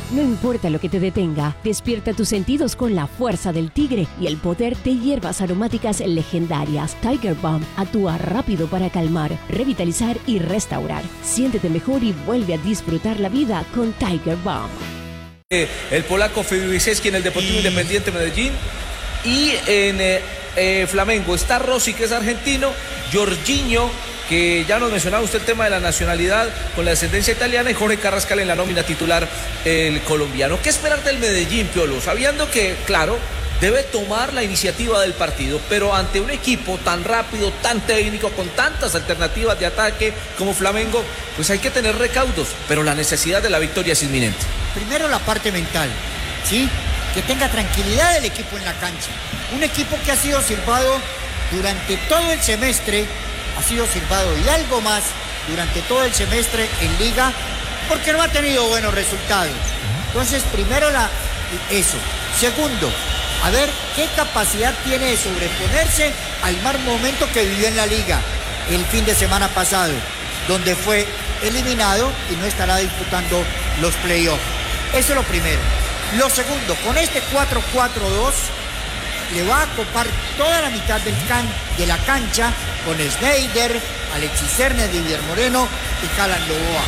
No importa lo que te detenga, despierta tus sentidos con la fuerza del tigre y el poder de hierbas aromáticas legendarias. Tiger Balm actúa rápido para calmar, revitalizar y restaurar. Siéntete mejor y vuelve a disfrutar la vida con Tiger Balm. El polaco Federiceski en el Deportivo Independiente Medellín. Y en Flamengo está Rossi, que es argentino, Jorginho, que ya nos mencionaba usted el tema de la nacionalidad con la descendencia italiana, y Jorge Carrascal en la nómina titular, el colombiano. ¿Qué esperar del Medellín, Piolo? Sabiendo que, claro, debe tomar la iniciativa del partido, pero ante un equipo tan rápido, tan técnico, con tantas alternativas de ataque como Flamengo, pues hay que tener recaudos, pero la necesidad de la victoria es inminente. Primero la parte mental, ¿sí? Que tenga tranquilidad el equipo en la cancha. Un equipo que ha sido silbado durante todo el semestre, ha sido silbado y algo más durante todo el semestre en Liga, porque no ha tenido buenos resultados. Entonces, primero eso. Segundo, a ver qué capacidad tiene de sobreponerse al mal momento que vivió en la Liga el fin de semana pasado, donde fue eliminado y no estará disputando los playoffs. Eso es lo primero. Lo segundo, con este 4-4-2 le va a copar toda la mitad de la cancha con Schneider, Alexis Sernes, Didier Moreno y Calan Loboa.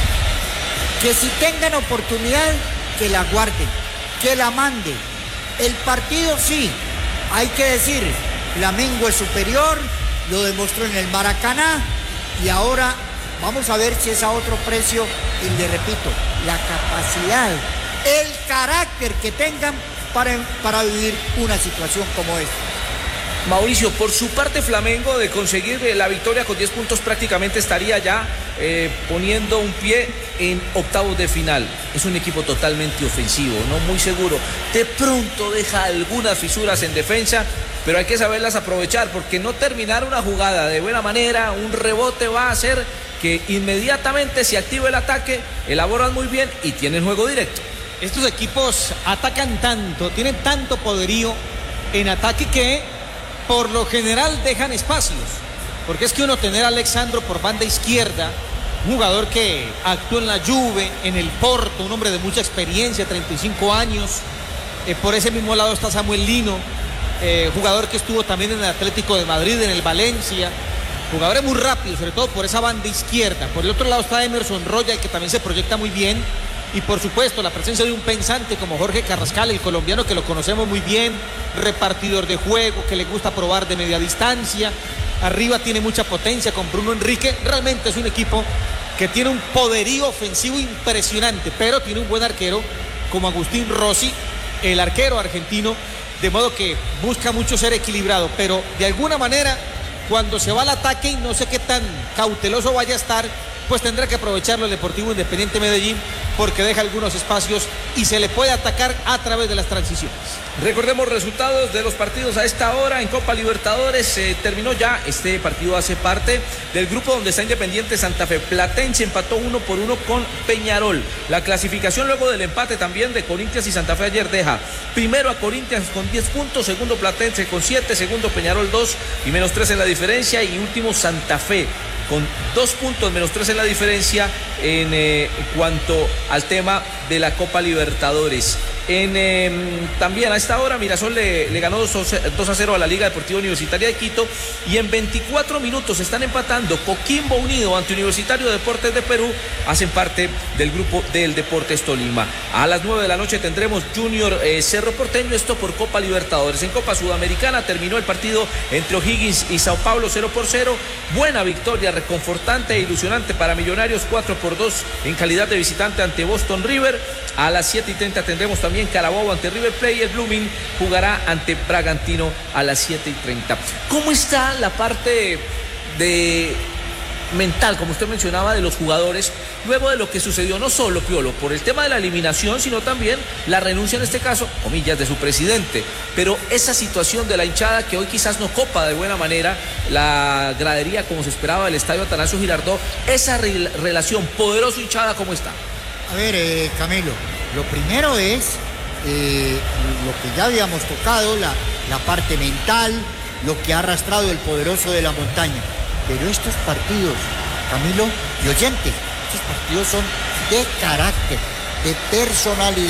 Que si tengan oportunidad, que la guarden, que la manden. El partido sí, hay que decir, Flamengo es superior, lo demostró en el Maracaná, y ahora vamos a ver si es a otro precio, y le repito, la capacidad, el carácter que tengan para vivir una situación como esta. Mauricio, por su parte Flamengo, de conseguir la victoria con 10 puntos, prácticamente estaría ya poniendo un pie en octavos de final. Es un equipo totalmente ofensivo, no muy seguro. De pronto deja algunas fisuras en defensa, pero hay que saberlas aprovechar, porque no terminar una jugada de buena manera, un rebote, va a hacer que inmediatamente se active el ataque, elaboran muy bien y tienen juego directo. Estos equipos atacan tanto, tienen tanto poderío en ataque que por lo general dejan espacios, porque es que uno tener a Alexandro por banda izquierda, un jugador que actuó en la Juve, en el Porto, un hombre de mucha experiencia, 35 años, por ese mismo lado está Samuel Lino, jugador que estuvo también en el Atlético de Madrid, en el Valencia, jugadores muy rápidos, sobre todo por esa banda izquierda. Por el otro lado está Emerson Royal, que también se proyecta muy bien. Y por supuesto la presencia de un pensante como Jorge Carrascal, el colombiano, que lo conocemos muy bien, repartidor de juego, que le gusta probar de media distancia. Arriba tiene mucha potencia con Bruno Enrique. Realmente es un equipo que tiene un poderío ofensivo impresionante, pero tiene un buen arquero como Agustín Rossi, el arquero argentino, de modo que busca mucho ser equilibrado, pero de alguna manera cuando se va al ataque, y no sé qué tan cauteloso vaya a estar, pues tendrá que aprovecharlo el Deportivo Independiente Medellín, porque deja algunos espacios y se le puede atacar a través de las transiciones. Recordemos resultados de los partidos a esta hora en Copa Libertadores. Terminó ya, este partido hace parte del grupo donde está Independiente Santa Fe. Platense empató 1-1 con Peñarol. La clasificación luego del empate también de Corinthians y Santa Fe ayer deja primero a Corinthians con 10 puntos, segundo Platense con 7, segundo Peñarol 2 y -3 en la diferencia, y último Santa Fe con 2 puntos, -3 en la diferencia en cuanto al tema de la Copa Libertadores. También a esta hora Mirasol le ganó 2-0 a la Liga Deportiva Universitaria de Quito, y en 24 minutos están empatando Coquimbo Unido ante Universitario de Deportes de Perú. Hacen parte del grupo del Deportes Tolima. A las 9 de la noche tendremos Junior Cerro Porteño, esto por Copa Libertadores. En Copa Sudamericana terminó el partido entre O'Higgins y Sao Paulo 0-0. Buena victoria, reconfortante e ilusionante para Millonarios, 4-2 en calidad de visitante ante Boston River. A las 7:30 tendremos también Carabobo ante River Plate, y el Blooming jugará ante Bragantino a las 7:30. ¿Cómo está la parte de mental, como usted mencionaba, de los jugadores luego de lo que sucedió, no solo, Piolo, por el tema de la eliminación, sino también la renuncia, en este caso, comillas, de su presidente? Pero esa situación de la hinchada, que hoy quizás no copa de buena manera la gradería como se esperaba del estadio Atanasio Girardot, esa relación poderoso hinchada, ¿cómo está? A ver, Camilo, lo primero es lo que ya habíamos tocado, la parte mental, lo que ha arrastrado el poderoso de la montaña. Pero estos partidos, Camilo y oyentes, estos partidos son de carácter, de personalidad.